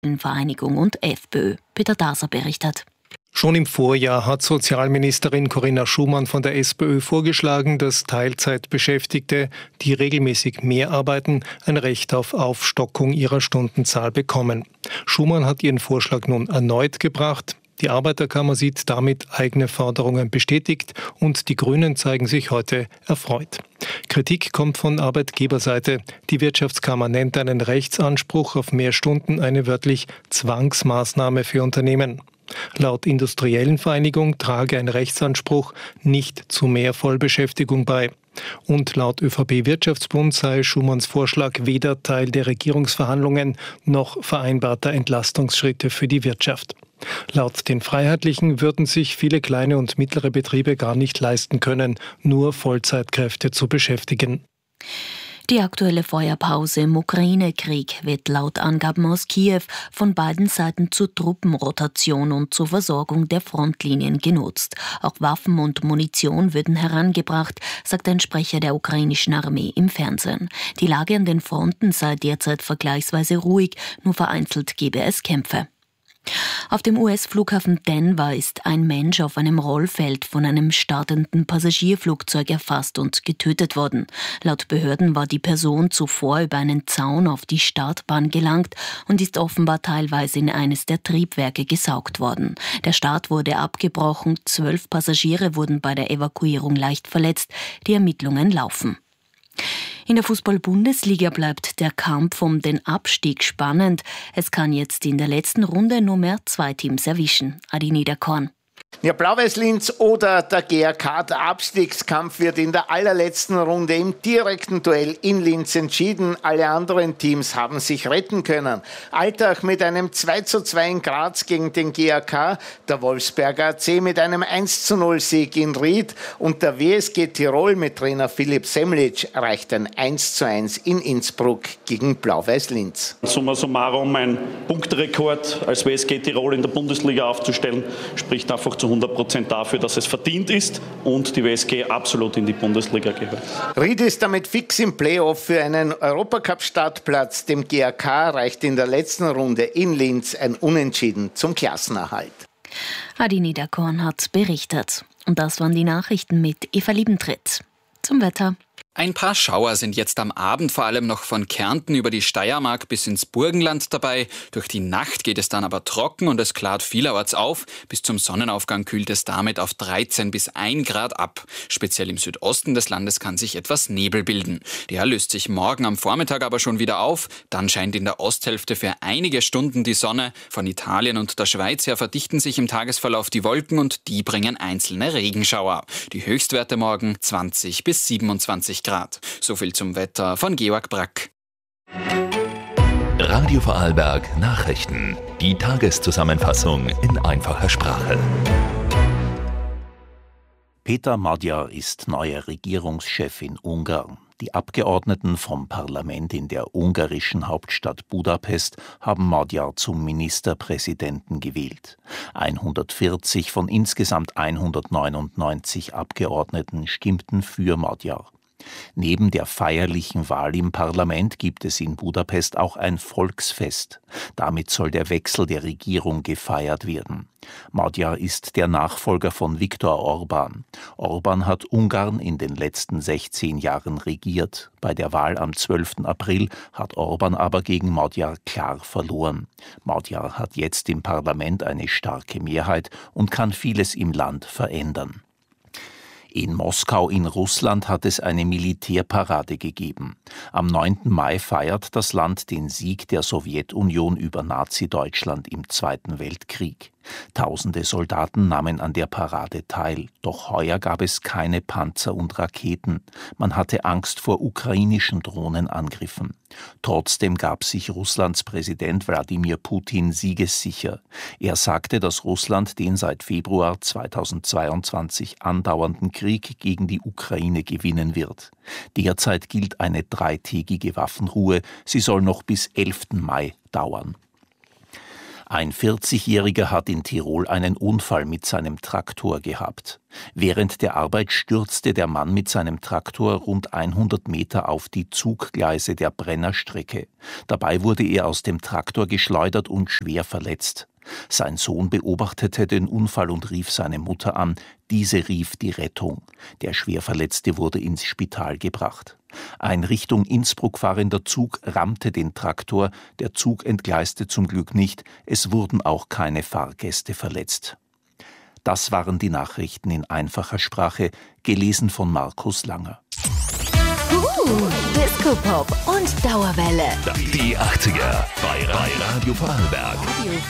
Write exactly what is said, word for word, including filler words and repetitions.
Vereinigung und FPÖ. Peter Daser berichtet. Schon im Vorjahr hat Sozialministerin Corinna Schumann von der SPÖ vorgeschlagen, dass Teilzeitbeschäftigte, die regelmäßig mehr arbeiten, ein Recht auf Aufstockung ihrer Stundenzahl bekommen. Schumann hat ihren Vorschlag nun erneut gebracht. Die Arbeiterkammer sieht damit eigene Forderungen bestätigt und die Grünen zeigen sich heute erfreut. Kritik kommt von Arbeitgeberseite. Die Wirtschaftskammer nennt einen Rechtsanspruch auf mehr Stunden eine wörtlich Zwangsmaßnahme für Unternehmen. Laut Industriellen Vereinigung trage ein Rechtsanspruch nicht zu mehr Vollbeschäftigung bei. Und laut ÖVP-Wirtschaftsbund sei Schumanns Vorschlag weder Teil der Regierungsverhandlungen noch vereinbarter Entlastungsschritte für die Wirtschaft. Laut den Freiheitlichen würden sich viele kleine und mittlere Betriebe gar nicht leisten können, nur Vollzeitkräfte zu beschäftigen. Die aktuelle Feuerpause im Ukraine-Krieg wird laut Angaben aus Kiew von beiden Seiten zur Truppenrotation und zur Versorgung der Frontlinien genutzt. Auch Waffen und Munition würden herangebracht, sagt ein Sprecher der ukrainischen Armee im Fernsehen. Die Lage an den Fronten sei derzeit vergleichsweise ruhig, nur vereinzelt gebe es Kämpfe. Auf dem U S-Flughafen Denver ist ein Mensch auf einem Rollfeld von einem startenden Passagierflugzeug erfasst und getötet worden. Laut Behörden war die Person zuvor über einen Zaun auf die Startbahn gelangt und ist offenbar teilweise in eines der Triebwerke gesaugt worden. Der Start wurde abgebrochen, zwölf Passagiere wurden bei der Evakuierung leicht verletzt. Die Ermittlungen laufen. In der Fußball-Bundesliga bleibt der Kampf um den Abstieg spannend. Es kann jetzt in der letzten Runde nur mehr zwei Teams erwischen. Adi Niederkorn. Ja, Blau-Weiß-Linz oder der G A K, der Abstiegskampf wird in der allerletzten Runde im direkten Duell in Linz entschieden. Alle anderen Teams haben sich retten können. Altach mit einem zwei zu zwei in Graz gegen den G A K, der Wolfsberger A C mit einem eins zu null Sieg in Ried und der W S G Tirol mit Trainer Philipp Semlitsch reicht ein eins zu eins in Innsbruck gegen Blau-Weiß-Linz. Summa summarum ein Punktrekord als W S G Tirol in der Bundesliga aufzustellen, spricht einfach zu hundert Prozent dafür, dass es verdient ist und die W S G absolut in die Bundesliga gehört. Ried ist damit fix im Playoff für einen Europacup-Startplatz. Dem G A K reicht in der letzten Runde in Linz ein Unentschieden zum Klassenerhalt. Adi Niederkorn hat berichtet. Und das waren die Nachrichten mit Eva Liebentritt. Zum Wetter. Ein paar Schauer sind jetzt am Abend vor allem noch von Kärnten über die Steiermark bis ins Burgenland dabei. Durch die Nacht geht es dann aber trocken und es klart vielerorts auf. Bis zum Sonnenaufgang kühlt es damit auf dreizehn bis ein Grad ab. Speziell im Südosten des Landes kann sich etwas Nebel bilden. Der löst sich morgen am Vormittag aber schon wieder auf. Dann scheint in der Osthälfte für einige Stunden die Sonne. Von Italien und der Schweiz her verdichten sich im Tagesverlauf die Wolken und die bringen einzelne Regenschauer. Die Höchstwerte morgen zwanzig bis siebenundzwanzig Grad. So viel zum Wetter von Georg Brack. Radio Vorarlberg Nachrichten. Die Tageszusammenfassung in einfacher Sprache. Peter Magyar ist neuer Regierungschef in Ungarn. Die Abgeordneten vom Parlament in der ungarischen Hauptstadt Budapest haben Magyar zum Ministerpräsidenten gewählt. hundertvierzig von insgesamt hundertneunundneunzig Abgeordneten stimmten für Magyar. Neben der feierlichen Wahl im Parlament gibt es in Budapest auch ein Volksfest. Damit soll der Wechsel der Regierung gefeiert werden. Magyar ist der Nachfolger von Viktor Orbán. Orbán hat Ungarn in den letzten sechzehn Jahren regiert. Bei der Wahl am zwölften April hat Orbán aber gegen Magyar klar verloren. Magyar hat jetzt im Parlament eine starke Mehrheit und kann vieles im Land verändern. In Moskau in Russland hat es eine Militärparade gegeben. Am neunten Mai feiert das Land den Sieg der Sowjetunion über Nazi-Deutschland im Zweiten Weltkrieg. Tausende Soldaten nahmen an der Parade teil. Doch heuer gab es keine Panzer und Raketen. Man hatte Angst vor ukrainischen Drohnenangriffen. Trotzdem gab sich Russlands Präsident Wladimir Putin siegessicher. Er sagte, dass Russland den seit Februar zweitausendzweiundzwanzig andauernden Krieg gegen die Ukraine gewinnen wird. Derzeit gilt eine dreitägige Waffenruhe. Sie soll noch bis elften Mai dauern. Ein vierzigjähriger hat in Tirol einen Unfall mit seinem Traktor gehabt. Während der Arbeit stürzte der Mann mit seinem Traktor rund hundert Meter auf die Zuggleise der Brennerstrecke. Dabei wurde er aus dem Traktor geschleudert und schwer verletzt. Sein Sohn beobachtete den Unfall und rief seine Mutter an. Diese rief die Rettung. Der Schwerverletzte wurde ins Spital gebracht. Ein Richtung Innsbruck fahrender Zug rammte den Traktor. Der Zug entgleiste zum Glück nicht. Es wurden auch keine Fahrgäste verletzt. Das waren die Nachrichten in einfacher Sprache, gelesen von Markus Langer. Uh, Disco Pop und Dauerwelle. Die achtziger bei Radio Vorarlberg. Radio